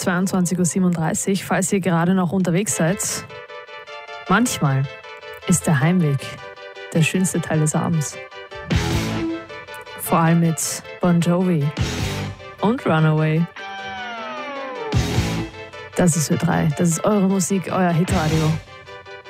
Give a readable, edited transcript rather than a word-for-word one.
22:37 Uhr, falls ihr gerade noch unterwegs seid. Manchmal ist der Heimweg der schönste Teil des Abends. Vor allem mit Bon Jovi und Runaway. Das ist Ö3, das ist eure Musik, euer Hitradio.